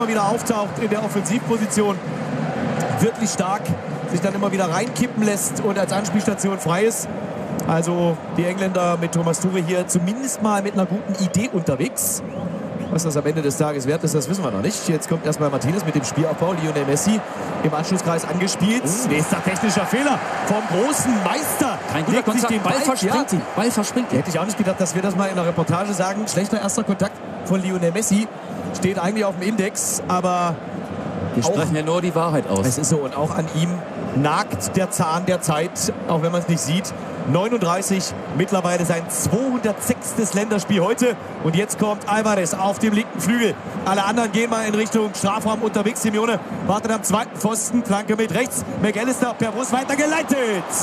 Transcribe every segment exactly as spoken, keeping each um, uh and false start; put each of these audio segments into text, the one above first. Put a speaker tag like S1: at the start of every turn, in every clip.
S1: wieder auftaucht in der Offensivposition, wirklich stark, sich dann immer wieder reinkippen lässt und als Anspielstation frei ist. Also die Engländer mit Thomas Tuchel hier zumindest mal mit einer guten Idee unterwegs. Was das am Ende des Tages wert ist, das wissen wir noch nicht. Jetzt kommt erstmal Martinez mit dem Spielaufbau. Lionel Messi im Anschlusskreis angespielt. Oh. Nächster technischer Fehler vom großen Meister.
S2: Kein guter Kontakt, den Ball, Ball verspringt ihn. Ball verspringt ihn.
S1: Hätte ich auch nicht gedacht, dass wir das mal in der Reportage sagen. Schlechter erster Kontakt von Lionel Messi. Steht eigentlich auf dem Index, aber
S2: wir sprechen ja nur die Wahrheit aus.
S1: Es ist so, und auch an ihm nagt der Zahn der Zeit, auch wenn man es nicht sieht. neununddreißig, mittlerweile sein zweihundertsechstes Länderspiel heute. Und jetzt kommt Alvarez auf dem linken Flügel. Alle anderen gehen mal in Richtung Strafraum unterwegs. Simeone wartet am zweiten Pfosten. Flanke mit rechts. McAllister per Brust weitergeleitet.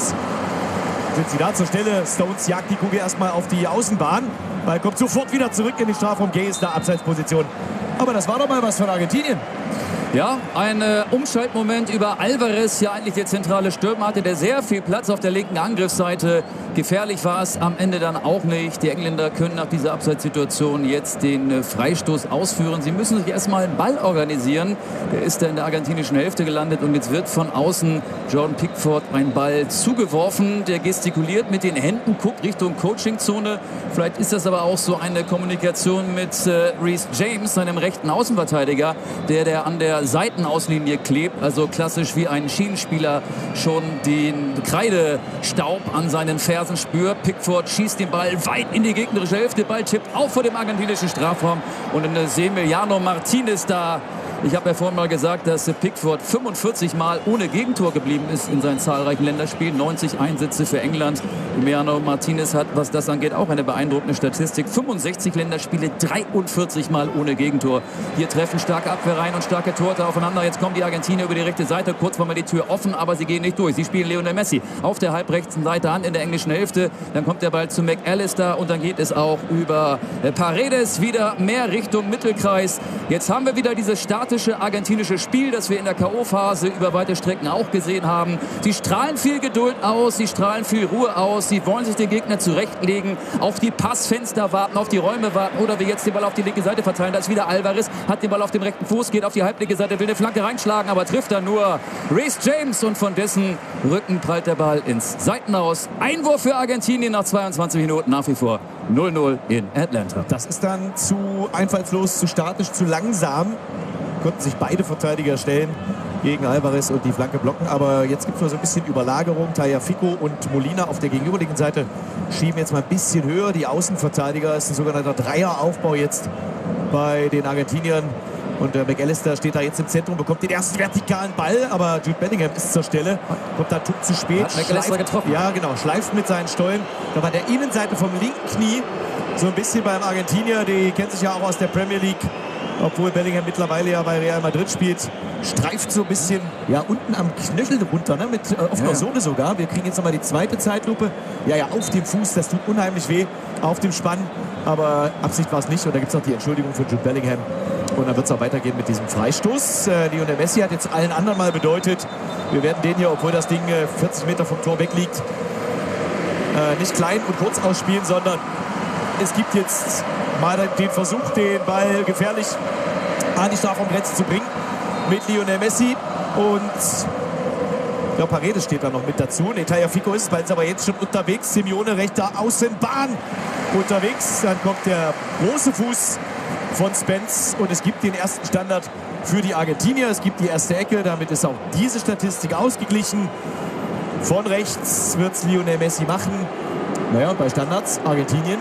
S1: Sind sie da zur Stelle. Stones jagt die Kugel erstmal auf die Außenbahn. Ball kommt sofort wieder zurück in den Strafraum. Gay ist da, Abseitsposition. Aber das war doch mal was von Argentinien.
S2: Ja, ein äh, Umschaltmoment über Alvarez, ja eigentlich der zentrale Stürmer, hatte der sehr viel Platz auf der linken Angriffsseite. Gefährlich war es am Ende dann auch nicht. Die Engländer können nach dieser Abseitssituation jetzt den äh, Freistoß ausführen. Sie müssen sich erstmal einen Ball organisieren. Der ist da in der argentinischen Hälfte gelandet und jetzt wird von außen Jordan Pickford ein Ball zugeworfen. Der gestikuliert mit den Händen, guckt Richtung Coachingzone. Vielleicht ist das aber auch so eine Kommunikation mit äh, Reece James, seinem rechten Außenverteidiger, der, der an der Seitenauslinie klebt, also klassisch wie ein Schienenspieler schon den Kreidestaub an seinen Fersen spürt. Pickford schießt den Ball weit in die gegnerische Hälfte, Ball tippt auch vor dem argentinischen Strafraum und dann ist Emiliano Martinez da. Ich habe ja vorhin mal gesagt, dass Pickford fünfundvierzig Mal ohne Gegentor geblieben ist in seinen zahlreichen Länderspielen. neunzig Einsätze für England. Emiliano Martinez hat, was das angeht, auch eine beeindruckende Statistik. fünfundsechzig Länderspiele, dreiundvierzig Mal ohne Gegentor. Hier treffen starke Abwehrreihen und starke Torhüter aufeinander. Jetzt kommen die Argentinier über die rechte Seite. Kurz war mal die Tür offen, aber sie gehen nicht durch. Sie spielen Lionel Messi auf der halbrechten Seite an in der englischen Hälfte. Dann kommt der Ball zu McAllister und dann geht es auch über Paredes wieder mehr Richtung Mittelkreis. Jetzt haben wir wieder dieses Start argentinische Spiel, das wir in der K O-Phase über weite Strecken auch gesehen haben. Sie strahlen viel Geduld aus, sie strahlen viel Ruhe aus, sie wollen sich den Gegner zurechtlegen, auf die Passfenster warten, auf die Räume warten oder wir jetzt den Ball auf die linke Seite verteilen. Da ist wieder Alvarez, hat den Ball auf dem rechten Fuß, geht auf die halblinke Seite, will eine Flanke reinschlagen, aber trifft dann nur Reece James und von dessen Rücken prallt der Ball ins Seitenhaus. Einwurf für Argentinien nach zweiundzwanzig Minuten, nach wie vor null null in Atlanta.
S1: Das ist dann zu einfallslos, zu statisch, zu langsam. Konnten sich beide Verteidiger stellen gegen Alvarez und die Flanke blocken. Aber jetzt gibt es noch so ein bisschen Überlagerung. Tagliafico und Molina auf der gegenüberliegenden Seite schieben jetzt mal ein bisschen höher. Die Außenverteidiger, ist ein sogenannter Dreieraufbau jetzt bei den Argentiniern. Und der McAllister steht da jetzt im Zentrum, bekommt den ersten vertikalen Ball. Aber Jude Bellingham ist zur Stelle, kommt da zu spät.
S2: Hat McAllister getroffen.
S1: Ja, genau, schleift mit seinen Stollen. Da war der Innenseite vom linken Knie so ein bisschen beim Argentinier. Die kennt sich ja auch aus der Premier League. Obwohl Bellingham mittlerweile ja bei Real Madrid spielt, streift so ein bisschen ja, unten am Knöchel runter, ne? Mit äh, offener ja. Sohle sogar. Wir kriegen jetzt nochmal die zweite Zeitlupe. Ja, ja, auf dem Fuß, das tut unheimlich weh, auf dem Spann. Aber Absicht war es nicht. Und da gibt es noch die Entschuldigung von Jude Bellingham. Und dann wird es auch weitergehen mit diesem Freistoß. Äh, Lionel Messi hat jetzt allen anderen mal bedeutet, wir werden den hier, obwohl das Ding äh, vierzig Meter vom Tor weg liegt, äh, nicht klein und kurz ausspielen, sondern es gibt jetzt mal den Versuch, den Ball gefährlich an die Strafraumgrenze zu bringen mit Lionel Messi. Und ja, Paredes steht da noch mit dazu. Ne, Tagliafico ist es aber jetzt schon unterwegs. Simeone rechter Außenbahn unterwegs. Dann kommt der große Fuß von Spence und es gibt den ersten Standard für die Argentinier. Es gibt die erste Ecke. Damit ist auch diese Statistik ausgeglichen. Von rechts wird es Lionel Messi machen. Naja, bei Standards Argentinien.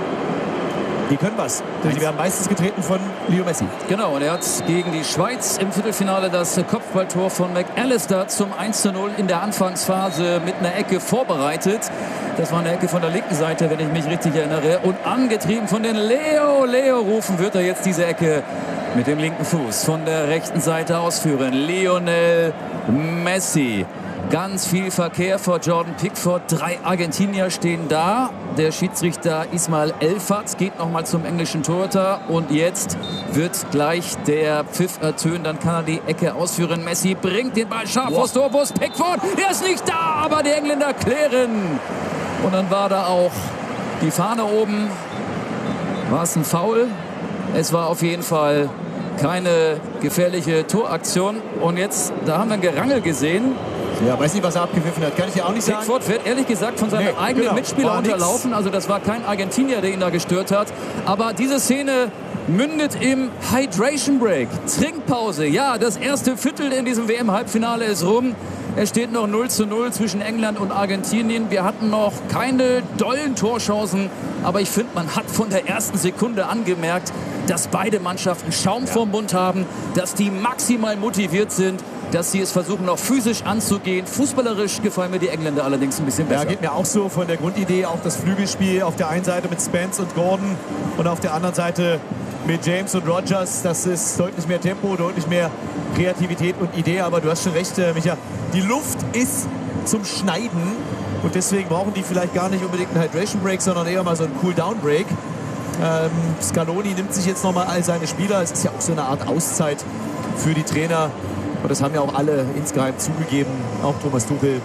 S1: Die können was. Die werden meistens getreten von Leo Messi.
S2: Genau, und er hat gegen die Schweiz im Viertelfinale das Kopfballtor von McAllister zum eins zu null in der Anfangsphase mit einer Ecke vorbereitet. Das war eine Ecke von der linken Seite, wenn ich mich richtig erinnere. Und angetrieben von den Leo, Leo rufen, wird er jetzt diese Ecke mit dem linken Fuß von der rechten Seite ausführen. Lionel Messi. Ganz viel Verkehr vor Jordan Pickford. Drei Argentinier stehen da. Der Schiedsrichter Ismael Elfert geht nochmal zum englischen Torhüter. Und jetzt wird gleich der Pfiff ertönen. Dann kann er die Ecke ausführen. Messi bringt den Ball scharf vors Tor. Wo ist Pickford? Er ist nicht da, aber die Engländer klären. Und dann war da auch die Fahne oben. War es ein Foul? Es war auf jeden Fall keine gefährliche Toraktion. Und jetzt, da haben wir ein Gerangel gesehen.
S1: Ja, weiß nicht, was er abgepfiffen hat. Kann ich ja auch nicht sagen.
S2: Pickford wird ehrlich gesagt von seinem nee, eigenen genau. Mitspieler war unterlaufen. Nix. Also das war kein Argentinier, der ihn da gestört hat. Aber diese Szene mündet im Hydration Break. Trinkpause. Ja, das erste Viertel in diesem W M-Halbfinale ist rum. Es steht noch null zu null zwischen England und Argentinien. Wir hatten noch keine dollen Torchancen. Aber ich finde, man hat von der ersten Sekunde angemerkt, dass beide Mannschaften Schaum ja. vorm Mund haben, dass die maximal motiviert sind, dass sie es versuchen, noch physisch anzugehen. Fußballerisch gefallen mir die Engländer allerdings ein bisschen besser.
S1: Ja, geht mir auch so von der Grundidee, auch das Flügelspiel auf der einen Seite mit Spence und Gordon und auf der anderen Seite mit James und Rogers. Das ist deutlich mehr Tempo, deutlich mehr Kreativität und Idee. Aber du hast schon recht, äh, Micha, die Luft ist zum Schneiden und deswegen brauchen die vielleicht gar nicht unbedingt einen Hydration Break, sondern eher mal so einen Cool-Down Break. Ähm, Scaloni nimmt sich jetzt nochmal all seine Spieler. Es ist ja auch so eine Art Auszeit für die Trainer. Und das haben ja auch alle insgeheim zugegeben, auch Thomas Tuchel,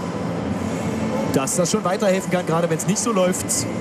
S1: dass das schon weiterhelfen kann, gerade wenn es nicht so läuft.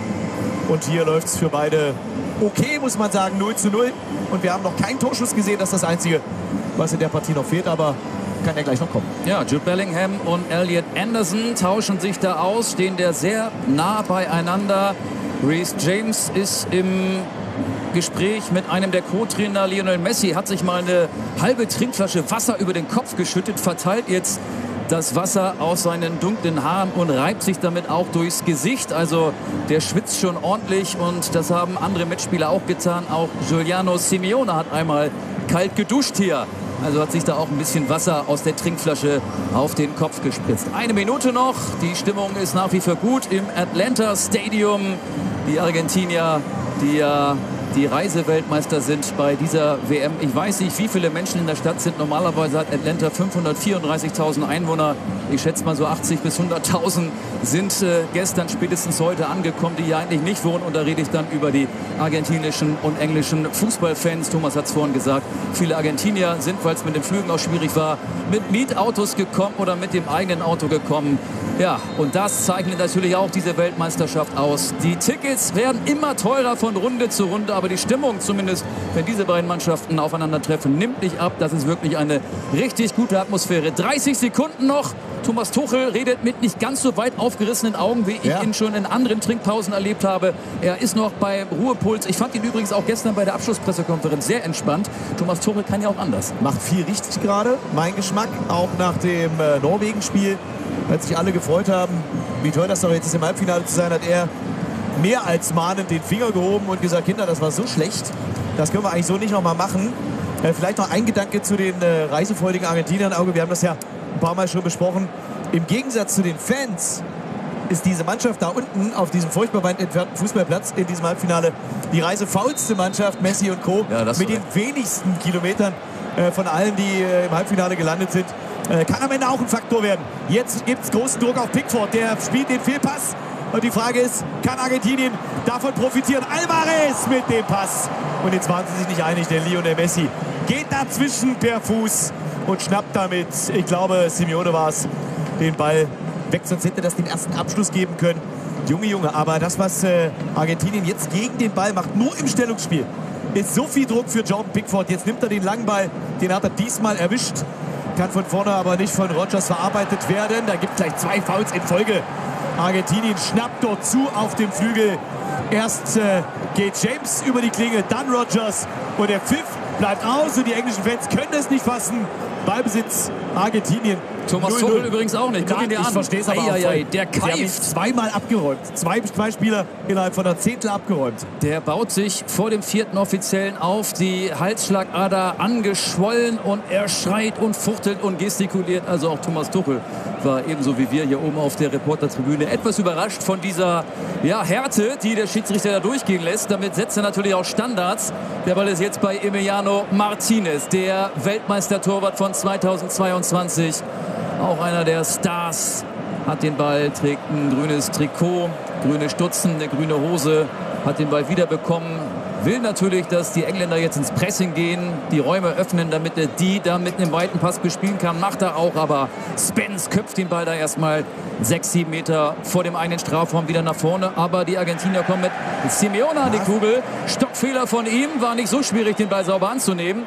S1: Und hier läuft es für beide okay, muss man sagen, null zu null. Und wir haben noch keinen Torschuss gesehen, das ist das Einzige, was in der Partie noch fehlt, aber kann ja gleich noch kommen.
S2: Ja, Jude Bellingham und Elliot Anderson tauschen sich da aus, stehen da sehr nah beieinander. Reece James ist im Gespräch mit einem der Co-Trainer. Lionel Messi hat sich mal eine halbe Trinkflasche Wasser über den Kopf geschüttet, verteilt jetzt das Wasser aus seinen dunklen Haaren und reibt sich damit auch durchs Gesicht. Also der schwitzt schon ordentlich und das haben andere Mitspieler auch getan. Auch Giuliano Simeone hat einmal kalt geduscht hier. Also hat sich da auch ein bisschen Wasser aus der Trinkflasche auf den Kopf gespritzt. Eine Minute noch. Die Stimmung ist nach wie vor gut im Atlanta Stadium. Die Argentinier, die ja die Reiseweltmeister sind bei dieser W M. Ich weiß nicht, wie viele Menschen in der Stadt sind. Normalerweise hat Atlanta fünfhundertvierunddreißigtausend Einwohner. Ich schätze mal so achtzig bis hunderttausend sind äh, gestern spätestens heute angekommen, die hier eigentlich nicht wohnen. Und da rede ich dann über die argentinischen und englischen Fußballfans. Thomas hat es vorhin gesagt, viele Argentinier sind, weil es mit den Flügen auch schwierig war, mit Mietautos gekommen oder mit dem eigenen Auto gekommen. Ja, und das zeichnet natürlich auch diese Weltmeisterschaft aus. Die Tickets werden immer teurer von Runde zu Runde, aber die Stimmung zumindest, wenn diese beiden Mannschaften aufeinandertreffen, nimmt nicht ab. Das ist wirklich eine richtig gute Atmosphäre. dreißig Sekunden noch. Thomas Tuchel redet mit nicht ganz so weit aufgerissenen Augen, wie ich ja. ihn schon in anderen Trinkpausen erlebt habe. Er ist noch bei Ruhepuls. Ich fand ihn übrigens auch gestern bei der Abschlusspressekonferenz sehr entspannt. Thomas Tuchel kann ja auch anders.
S1: Macht viel richtig gerade, mein Geschmack, auch nach dem äh, Norwegen-Spiel. Als sich alle gefreut haben, wie toll das doch jetzt ist, im Halbfinale zu sein, hat er mehr als mahnend den Finger gehoben und gesagt, Kinder, das war so schlecht, das können wir eigentlich so nicht noch mal machen. Äh, vielleicht noch ein Gedanke zu den äh, reisefreudigen Argentiniern. Auge, wir haben das ja ein paar Mal schon besprochen. Im Gegensatz zu den Fans ist diese Mannschaft da unten auf diesem furchtbar weit entfernten Fußballplatz in diesem Halbfinale die reisefaulste Mannschaft, Messi und Co.
S2: Ja,
S1: mit den wenigsten Kilometern äh, von allen, die äh, im Halbfinale gelandet sind. Äh, kann am Ende auch ein Faktor werden. Jetzt gibt es großen Druck auf Pickford, der spielt den Fehlpass. Und die Frage ist, kann Argentinien davon profitieren? Alvarez mit dem Pass. Und jetzt waren sie sich nicht einig, der Lionel Messi geht dazwischen per Fuß und schnappt damit, ich glaube, Simeone war es, den Ball weg. Sonst hätte das den ersten Abschluss geben können. Junge, Junge, aber das, was äh, Argentinien jetzt gegen den Ball macht, nur im Stellungsspiel, ist so viel Druck für Jordan Pickford. Jetzt nimmt er den langen Ball, den hat er diesmal erwischt. Kann von vorne aber nicht von Rogers verarbeitet werden. Da gibt es gleich zwei Fouls in Folge. Argentinien schnappt dort zu auf dem Flügel. Erst äh, geht James über die Klinge, dann Rogers. Und der Pfiff bleibt aus und die englischen Fans können es nicht fassen. Ballbesitz Argentinien.
S2: Thomas Tuchel übrigens auch nicht. Guck ihn dir an.
S1: Ich verstehe es aber
S2: ei,
S1: auch
S2: ei, ei, der keift.
S1: Zweimal abgeräumt. Zwei, zwei Spieler innerhalb von einer Zehntel abgeräumt.
S2: Der baut sich vor dem vierten Offiziellen auf. Die Halsschlagader angeschwollen und er schreit und fuchtelt und gestikuliert. Also auch Thomas Tuchel war ebenso wie wir hier oben auf der Reportertribüne etwas überrascht von dieser ja, Härte, die der Schiedsrichter da durchgehen lässt. Damit setzt er natürlich auch Standards. Der Ball ist jetzt bei Emiliano Martinez, der Weltmeistertorwart von zweitausendzweiundzwanzig. Auch einer der Stars, hat den Ball, trägt ein grünes Trikot, grüne Stutzen, eine grüne Hose, hat den Ball wiederbekommen. Will natürlich, dass die Engländer jetzt ins Pressing gehen, die Räume öffnen, damit er die da mit einem weiten Pass bespielen kann. Macht er auch, aber Spence köpft den Ball da erstmal sechs, sieben Meter vor dem eigenen Strafraum wieder nach vorne. Aber die Argentinier kommen mit Simeone an die Kugel. Stockfehler von ihm, war nicht so schwierig, den Ball sauber anzunehmen.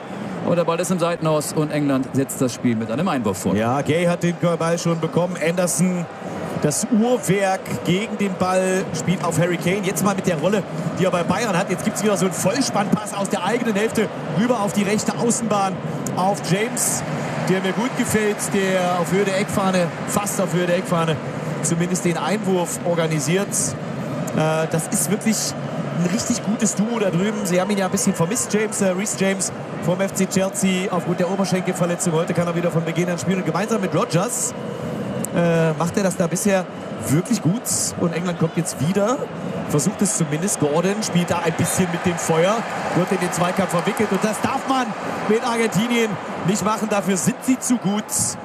S2: Aber der Ball ist im Seitenhaus und England setzt das Spiel mit einem Einwurf vor.
S1: Ja, Gay hat den Ball schon bekommen. Anderson, das Uhrwerk gegen den Ball, spielt auf Harry Kane. Jetzt mal mit der Rolle, die er bei Bayern hat. Jetzt gibt es wieder so einen Vollspannpass aus der eigenen Hälfte rüber auf die rechte Außenbahn auf James, der mir gut gefällt, der auf Höhe der Eckfahne, fast auf Höhe der Eckfahne, zumindest den Einwurf organisiert. Äh, das ist wirklich ein richtig gutes Duo da drüben. Sie haben ihn ja ein bisschen vermisst, James, äh, Reece James vom F C Chelsea aufgrund der Oberschenkelverletzung. Heute kann er wieder von Beginn an spielen. Und gemeinsam mit Rodgers äh, macht er das da bisher wirklich gut. Und England kommt jetzt wieder, versucht es zumindest. Gordon spielt da ein bisschen mit dem Feuer, wird in den Zweikampf verwickelt. Und das darf man mit Argentinien nicht machen. Dafür sind sie zu gut.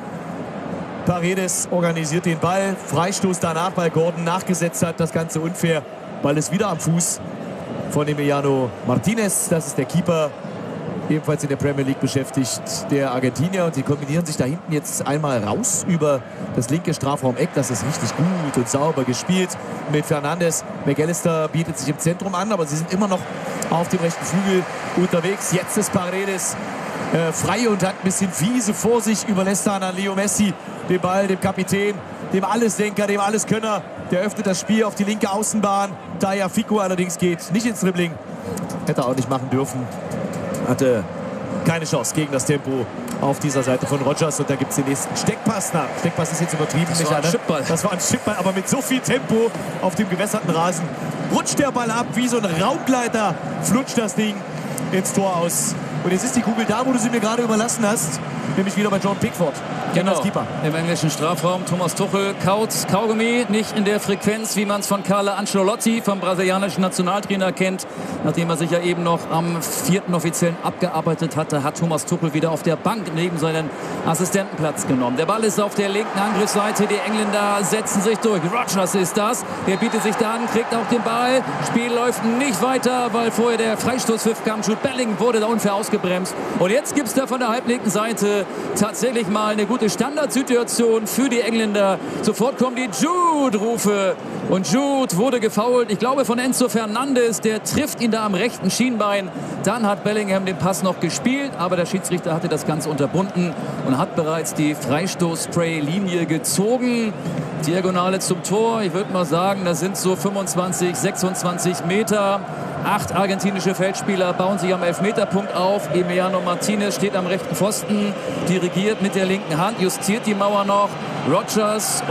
S1: Paredes organisiert den Ball. Freistoß danach, weil Gordon nachgesetzt hat. Das Ganze unfair. Ball ist wieder am Fuß von Emiliano Martinez. Das ist der Keeper, ebenfalls in der Premier League beschäftigt, der Argentinier. Und sie kombinieren sich da hinten jetzt einmal raus über das linke Strafraum-Eck. Das ist richtig gut und sauber gespielt mit Fernandes. McAllister bietet sich im Zentrum an, aber sie sind immer noch auf dem rechten Flügel unterwegs. Jetzt ist Paredes äh, frei und hat ein bisschen Wiese vor sich. Überlässt dann an Leo Messi den Ball, dem Kapitän, dem Allesdenker, dem Alleskönner. Der öffnet das Spiel auf die linke Außenbahn. Daya Fico allerdings geht nicht ins Dribbling. Hätte er auch nicht machen dürfen. Hatte keine Chance gegen das Tempo auf dieser Seite von Rodgers. Und da gibt es den nächsten Steckpass. Na, Steckpass ist jetzt übertrieben.
S2: Das war ein Chipball.
S1: Das war ein Chipball, aber mit so viel Tempo auf dem gewässerten Rasen rutscht der Ball ab. Wie so ein Raumgleiter flutscht das Ding ins Tor aus. Und jetzt ist die Kugel da, wo du sie mir gerade überlassen hast. Nämlich wieder bei John Pickford.
S2: Genau, im englischen Strafraum. Thomas Tuchel kaut Kaugummi, nicht in der Frequenz, wie man es von Carlo Ancelotti, vom brasilianischen Nationaltrainer, kennt. Nachdem er sich ja eben noch am vierten Offiziellen abgearbeitet hatte, hat Thomas Tuchel wieder auf der Bank neben seinen Assistenten Platz genommen. Der Ball ist auf der linken Angriffsseite. Die Engländer setzen sich durch. Rodgers ist das. Der bietet sich da an, kriegt auch den Ball. Spiel läuft nicht weiter, weil vorher der Freistoßpfiff kam. Jude Bellingham wurde da unfair ausgebremst. Und jetzt gibt es da von der halblinken Seite tatsächlich mal eine gute Standardsituation für die Engländer. Sofort kommen die Jude-Rufe. Und Jude wurde gefoult, ich glaube von Enzo Fernandes. Der trifft ihn da am rechten Schienbein. Dann hat Bellingham den Pass noch gespielt, aber der Schiedsrichter hatte das Ganze unterbunden und hat bereits die Freistoß-Spray-Linie gezogen. Diagonale zum Tor, ich würde mal sagen, das sind so fünfundzwanzig, sechsundzwanzig Meter. Acht argentinische Feldspieler bauen sich am Elfmeterpunkt auf. Emiliano Martinez steht am rechten Pfosten, dirigiert mit der linken Hand, justiert die Mauer noch. Rodgers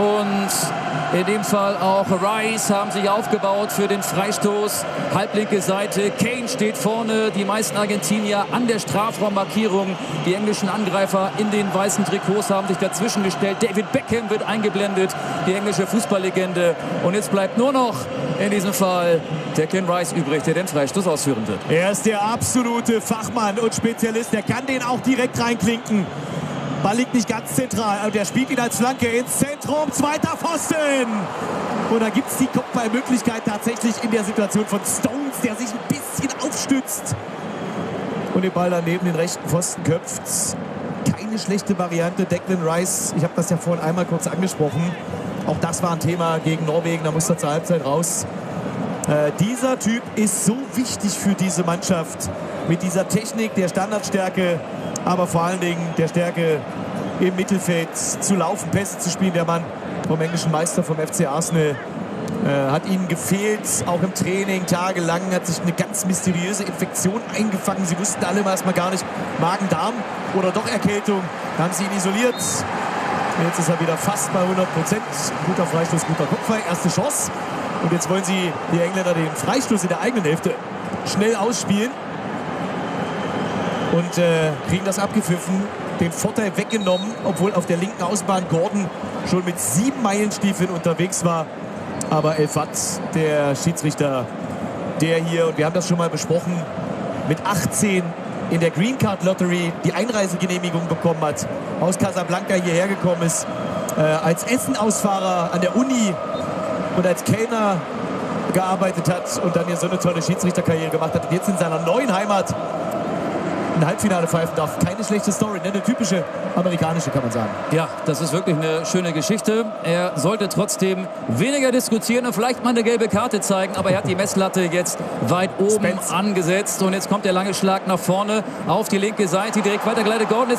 S2: und in dem Fall auch Rice haben sich aufgebaut für den Freistoß. Halblinke Seite, Kane steht vorne, die meisten Argentinier an der Strafraummarkierung. Die englischen Angreifer in den weißen Trikots haben sich dazwischen gestellt. David Beckham wird eingeblendet, die englische Fußballlegende. Und jetzt bleibt nur noch in diesem Fall Declan Rice übrig, der den Freistoß ausführen wird.
S1: Er ist der absolute Fachmann und Spezialist. Der kann den auch direkt reinklinken. Ball liegt nicht ganz zentral, aber der spielt ihn als Flanke ins Zentrum. Zweiter Pfosten. Und da gibt es die Kopfballmöglichkeit tatsächlich in der Situation von Stones, der sich ein bisschen aufstützt. Und den Ball dann neben den rechten Pfosten köpft. Keine schlechte Variante. Declan Rice, ich habe das ja vorhin einmal kurz angesprochen. Auch das war ein Thema gegen Norwegen, da muss er zur Halbzeit raus. Äh, dieser Typ ist so wichtig für diese Mannschaft. Mit dieser Technik, der Standardstärke, aber vor allen Dingen der Stärke im Mittelfeld zu laufen, Pässe zu spielen. Der Mann vom englischen Meister, vom F C Arsenal, äh, hat ihnen gefehlt, auch im Training tagelang, hat sich eine ganz mysteriöse Infektion eingefangen. Sie wussten alle erstmal gar nicht, Magen-Darm oder doch Erkältung. Da haben sie ihn isoliert. Jetzt ist er wieder fast bei hundert Prozent. Guter Freistoß, guter Kopfball, erste Chance. Und jetzt wollen sie, die Engländer, den Freistoß in der eigenen Hälfte schnell ausspielen. Und äh, kriegen das abgepfiffen, den Vorteil weggenommen, obwohl auf der linken Außenbahn Gordon schon mit sieben Meilenstiefeln unterwegs war. Aber El Fat, der Schiedsrichter, der hier, und wir haben das schon mal besprochen, mit achtzehn in der Green Card Lottery die Einreisegenehmigung bekommen hat, aus Casablanca hierher gekommen ist, äh, als Essenausfahrer an der Uni und als Kellner gearbeitet hat und dann hier so eine tolle Schiedsrichterkarriere gemacht hat. Und jetzt in seiner neuen Heimat ein Halbfinale pfeifen darf. Keine schlechte Story, ne? Eine typische amerikanische, kann man sagen.
S2: Ja, das ist wirklich eine schöne Geschichte. Er sollte trotzdem weniger diskutieren und vielleicht mal eine gelbe Karte zeigen, aber er hat die Messlatte jetzt weit oben
S1: Spence
S2: angesetzt und jetzt kommt der lange Schlag nach vorne auf die linke Seite. Direkt weitergeleitet. Gordon ist